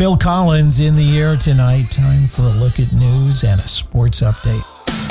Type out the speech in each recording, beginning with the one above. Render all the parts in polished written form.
Phil Collins in the air tonight. Time for a look at news and a sports update.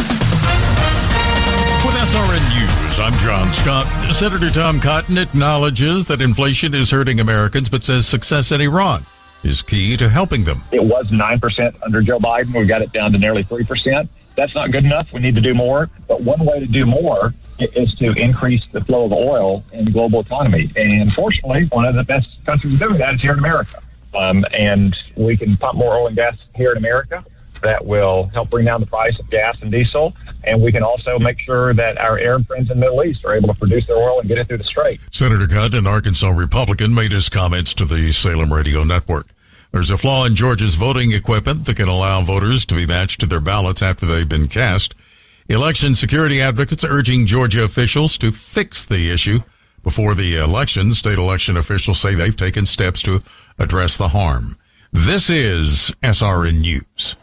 With SRN News, I'm John Scott. Senator Tom Cotton acknowledges that inflation is hurting Americans, but says success in Iran is key to helping them. It was 9% under Joe Biden. We got it down to nearly 3%. That's not good enough. We need to do more. But one way to do more is to increase the flow of oil in the global economy. And fortunately, one of the best countries doing that is here in America. And we can pump more oil and gas here in America. That will help bring down the price of gas and diesel. And we can also make sure that our Arab friends in the Middle East are able to produce their oil and get it through the Strait. Senator Cotton, an Arkansas Republican, made his comments to the Salem Radio Network. There's a flaw in Georgia's voting equipment that can allow voters to be matched to their ballots after they've been cast. Election security advocates urging Georgia officials to fix the issue before the election. State election officials say they've taken steps to address the harm. This is SRN News.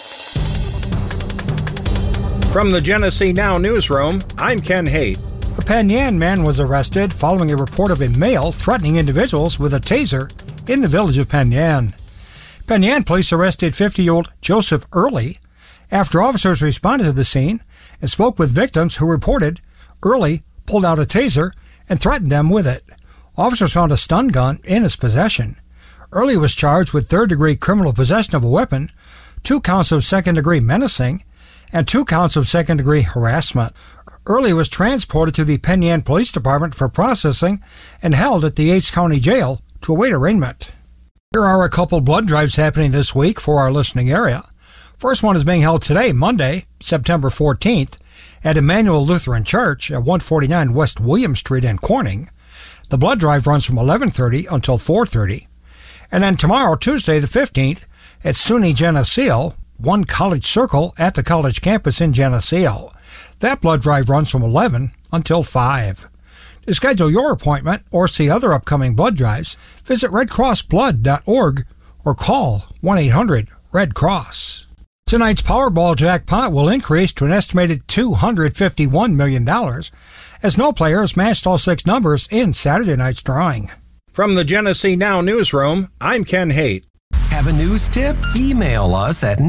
From the Genesee Now newsroom, I'm Ken Haight. A Penn Yan man was arrested following a report of a male threatening individuals with a taser in the village of Penn Yan. Penn Yan police arrested 50-year-old Joseph Early after officers responded to the scene and spoke with victims who reported Early pulled out a taser and threatened them with it. Officers found a stun gun in his possession. Early was charged with third-degree criminal possession of a weapon, 2 counts of second-degree menacing, and 2 counts of second-degree harassment. Early was transported to the Penn Yan Police Department for processing and held at the Yates County Jail to await arraignment. Here are a couple blood drives happening this week for our listening area. First one is being held today, Monday, September 14th, at Emmanuel Lutheran Church at 149 West William Street in Corning. The blood drive runs from 11:30 until 4:30. And then tomorrow, Tuesday the 15th, at SUNY Geneseo, One College Circle at the college campus in Geneseo. That blood drive runs from 11 until 5. To schedule your appointment or see other upcoming blood drives, visit redcrossblood.org or call 1-800-RED-CROSS. Tonight's Powerball jackpot will increase to an estimated $251 million as no player has matched all 6 numbers in Saturday night's drawing. From the Genesee Now newsroom, I'm Ken Haight. Have a news tip? Email us at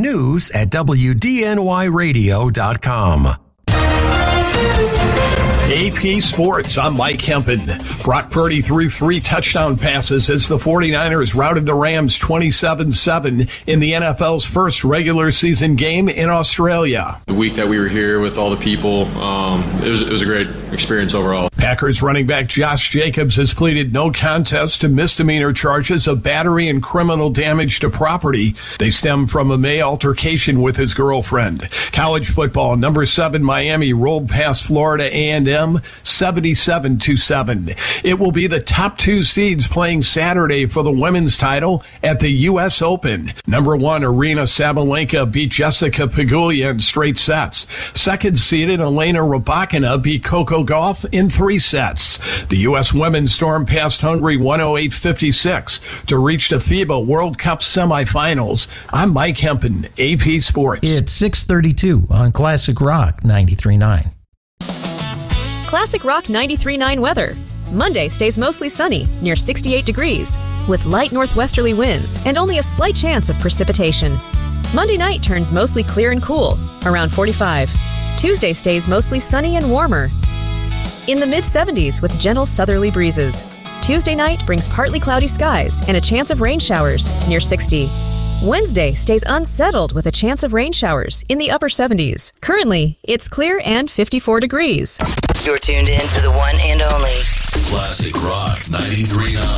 news@wdnyradio.com. AP Sports, I'm Mike Hempen. Brock Purdy threw 3 touchdown passes as the 49ers routed the Rams 27-7 in the NFL's first regular season game in Australia. The week that we were here with all the people, it was a great experience overall. Packers running back Josh Jacobs has pleaded no contest to misdemeanor charges of battery and criminal damage to property. They stem from a May altercation with his girlfriend. College football, number 7 Miami rolled past Florida A&M 77-7. It will be the top 2 seeds playing Saturday for the women's title at the U.S. Open. Number 1 Aryna Sabalenka beat Jessica Pegula in straight sets. Second seeded Elena Rybakina beat Coco Gauff in 3 sets. The U.S. women stormed past Hungary 108-56 to reach the FIBA World Cup semifinals. I'm Mike Hempen, AP Sports. It's 6:32 on Classic Rock 93.9. Classic Rock 93.9 weather. Monday stays mostly sunny, near 68 degrees, with light northwesterly winds and only a slight chance of precipitation. Monday night turns mostly clear and cool, around 45. Tuesday stays mostly sunny and warmer, in the mid-70s with gentle southerly breezes. Tuesday night brings partly cloudy skies and a chance of rain showers, near 60. Wednesday stays unsettled with a chance of rain showers in the upper 70s. Currently, it's clear and 54 degrees. You're tuned in to the one and only Classic Rock 93.9.